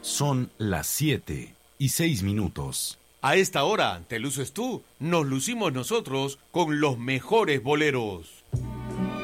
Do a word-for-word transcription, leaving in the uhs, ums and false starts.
Son las siete y seis minutos. A esta hora te luces tú, nos lucimos nosotros con los mejores boleros.